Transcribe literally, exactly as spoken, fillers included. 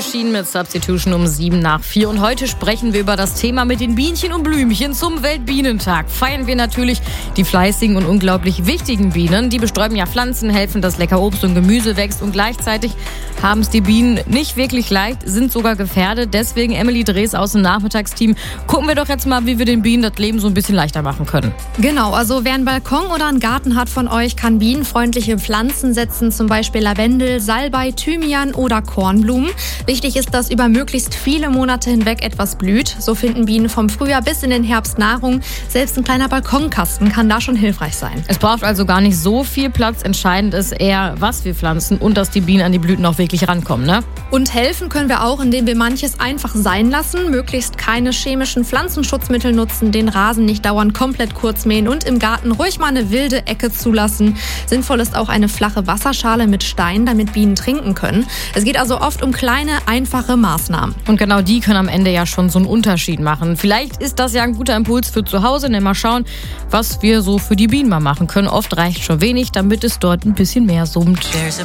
Machine mit Substitution um sieben nach vier. Und heute sprechen wir über das Thema mit den Bienchen und Blümchen zum Weltbienentag. Feiern wir natürlich die fleißigen und unglaublich wichtigen Bienen. Die bestäuben ja Pflanzen, helfen, dass lecker Obst und Gemüse wächst. Und gleichzeitig haben es die Bienen nicht wirklich leicht, sind sogar gefährdet. Deswegen, Emily Drees aus dem Nachmittagsteam, gucken wir doch jetzt mal, wie wir den Bienen das Leben so ein bisschen leichter machen können. Genau, also wer einen Balkon oder einen Garten hat von euch, kann bienenfreundliche Pflanzen setzen, zum Beispiel Lavendel, Salbei, Thymian oder Kornblumen. Wichtig ist, dass über möglichst viele Monate hinweg etwas blüht. So finden Bienen vom Frühjahr bis in den Herbst Nahrung. Selbst ein kleiner Balkonkasten kann da schon hilfreich sein. Es braucht also gar nicht so viel Platz. Entscheidend ist eher, was wir pflanzen und dass die Bienen an die Blüten auch wirklich rankommen, ne? Und helfen können wir auch, indem wir manches einfach sein lassen, möglichst keine chemischen Pflanzenschutzmittel nutzen, den Rasen nicht dauernd komplett kurz mähen und im Garten ruhig mal eine wilde Ecke zulassen. Sinnvoll ist auch eine flache Wasserschale mit Stein, damit Bienen trinken können. Es geht also oft um kleine, einfache Maßnahmen. Und genau die können am Ende ja schon so einen Unterschied machen. Vielleicht ist das ja ein guter Impuls für zu Hause. Denn mal schauen, was wir so für die Bienen mal machen können. Oft reicht schon wenig, damit es dort ein bisschen mehr summt.